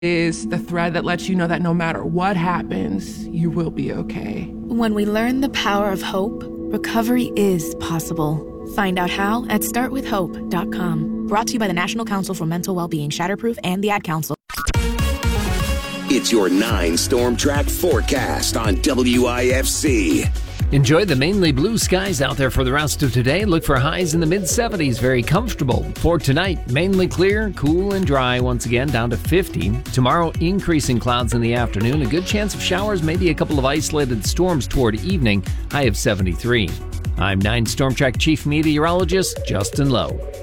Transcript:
is the thread that lets you know that no matter what happens, you will be okay. When we learn the power of hope, recovery is possible. Find out how at startwithhope.com. Brought to you by the National Council for Mental Wellbeing, Shatterproof, and the Ad Council. It's your 9 Storm Track forecast on WIFC. Enjoy the mainly blue skies out there for the rest of today. Look for highs in the mid-70s, very comfortable. For tonight, mainly clear, cool and dry once again, down to 50. Tomorrow, increasing clouds in the afternoon. A good chance of showers, maybe a couple of isolated storms toward evening, high of 73. I'm 9 Storm Track Chief Meteorologist Justin Lowe.